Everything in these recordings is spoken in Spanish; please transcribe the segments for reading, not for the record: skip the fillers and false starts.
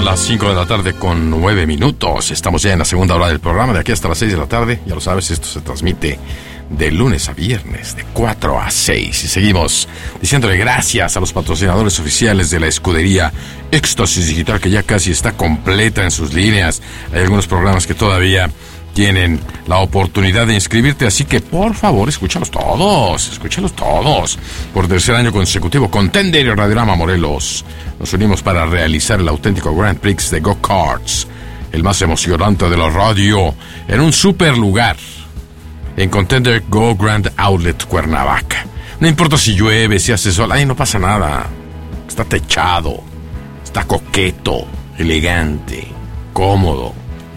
Son las 5 de la tarde con 9 minutos. Estamos ya en la segunda hora del programa, de aquí hasta las 6 de la tarde. Ya lo sabes, esto se transmite de lunes a viernes, de 4 a 6. Y seguimos diciéndole gracias a los patrocinadores oficiales de la escudería Éxtasis Digital, que ya casi está completa en sus líneas. Hay algunos programas que todavía tienen la oportunidad de inscribirte, así que por favor, escúchalos todos, por tercer año consecutivo. Contender y Radiorama Morelos nos unimos para realizar el auténtico Grand Prix de Go-Karts, el más emocionante de la radio, en un super lugar, en Contender Go Grand Outlet Cuernavaca. No importa si llueve, si hace sol, ahí no pasa nada. Está techado, está coqueto, elegante, cómodo.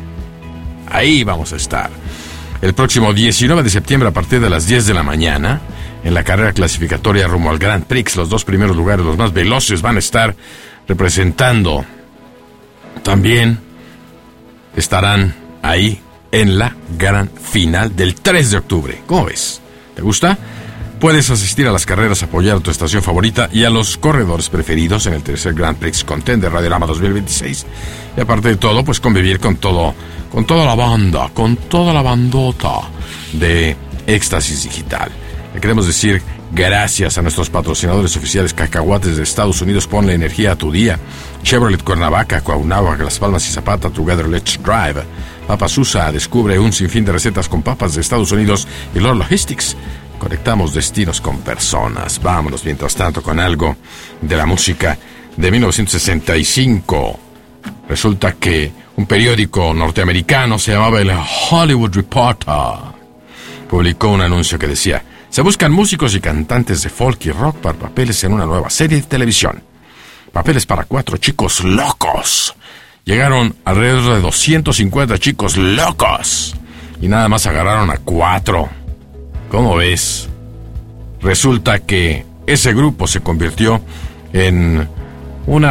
Ahí vamos a estar el próximo 19 de septiembre a partir de las 10 de la mañana en la carrera clasificatoria rumbo al Grand Prix. Los dos primeros lugares, los más veloces, van a estar representando. También estarán ahí en la gran final del 3 de octubre. ¿Cómo ves? ¿Te gusta? Puedes asistir a las carreras, apoyar a tu estación favorita y a los corredores preferidos en el tercer Grand Prix Contender Radiorama 2026. Y aparte de todo, pues convivir con toda la banda, con toda la bandota de Éxtasis Digital. Le queremos decir gracias a nuestros patrocinadores oficiales: Cacahuates de Estados Unidos, ponle energía a tu día; Chevrolet Cuernavaca, Cuauhnáhuac, Las Palmas y Zapata, Together Let's Drive; Papa Susa, descubre un sinfín de recetas con papas de Estados Unidos; y Lord Logistics, conectamos destinos con personas. Vámonos mientras tanto con algo de la música de 1965. Resulta que un periódico norteamericano, se llamaba el Hollywood Reporter, publicó un anuncio que decía: se buscan músicos y cantantes de folk y rock para papeles en una nueva serie de televisión. Papeles para 4 chicos locos. Llegaron alrededor de 250 chicos locos y nada más agarraron a 4. ¿Cómo ves? Resulta que ese grupo se convirtió en un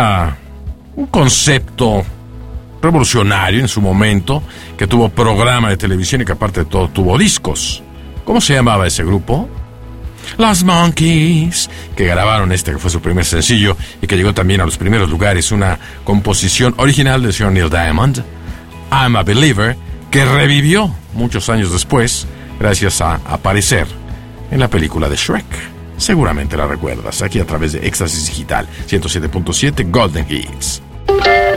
concepto revolucionario en su momento, que tuvo programa de televisión y que aparte de todo tuvo discos. ¿Cómo se llamaba ese grupo? Los Monkees, que grabaron que fue su primer sencillo y que llegó también a los primeros lugares, una composición original del señor Neil Diamond, I'm a Believer, que revivió muchos años después gracias a aparecer en la película de Shrek. Seguramente la recuerdas, aquí a través de Éxtasis Digital 107.7 Golden Hits.